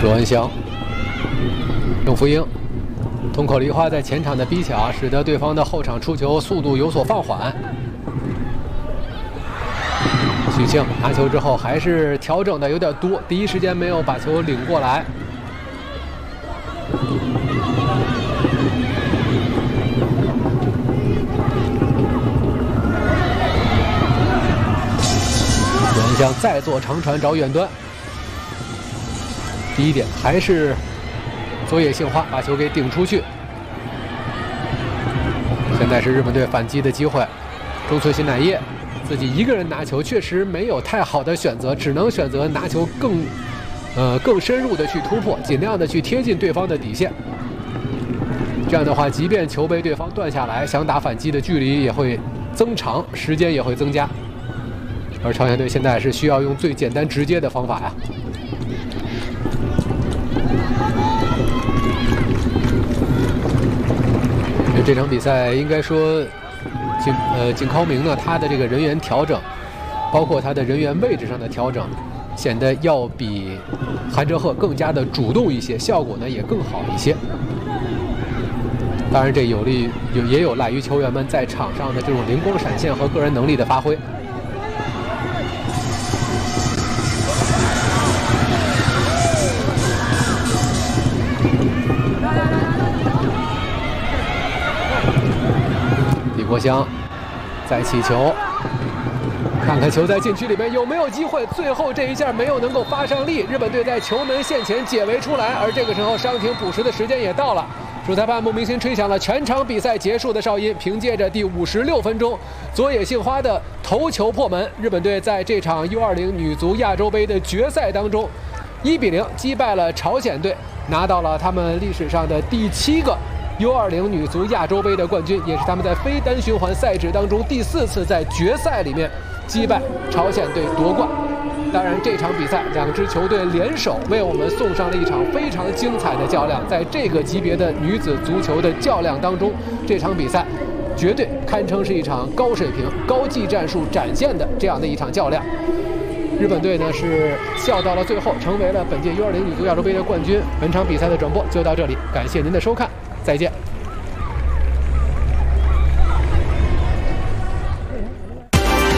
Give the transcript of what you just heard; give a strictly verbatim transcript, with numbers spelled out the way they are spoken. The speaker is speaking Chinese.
卓恩香、郑福英。 通口梨花在前场的逼抢，使得对方的后场出球速度有所放缓。许庆拿球之后还是调整的有点多，第一时间没有把球领过来。转向再做长传找远端。第一点还是。 佐野杏花把球给顶出去，现在是日本队反击的机会。中村新乃叶自己一个人拿球，确实没有太好的选择，只能选择拿球更，呃更深入的去突破，尽量的去贴近对方的底线。这样的话，即便球被对方断下来，想打反击的距离也会增长，时间也会增加。而朝鲜队现在是需要用最简单直接的方法呀。 这场比赛应该说，景呃景高明呢，他的这个人员调整，包括他的人员位置上的调整，显得要比韩哲赫更加的主动一些，效果呢也更好一些。当然，这有利有也有赖于球员们在场上的这种灵光闪现和个人能力的发挥。 国香再起球，看看球在禁区里面有没有机会。最后这一下没有能够发上力，日本队在球门线前解围出来。而这个时候伤停补时的时间也到了，主裁判穆明星吹响了全场比赛结束的哨音。凭借着第五十六分钟佐野杏花的头球破门，日本队在这场 U 二零 女足亚洲杯的决赛当中，一比零击败了朝鲜队，拿到了他们历史上的第七个。 U 二零 女足亚洲杯的冠军，也是他们在非单循环赛制当中第四次在决赛里面击败朝鲜队夺冠。当然，这场比赛两支球队联手为我们送上了一场非常精彩的较量。在这个级别的女子足球的较量当中，这场比赛绝对堪称是一场高水平、高技战术展现的这样的一场较量。日本队呢是笑到了最后，成为了本届 U 二零 女足亚洲杯的冠军。本场比赛的转播就到这里，感谢您的收看。 再见。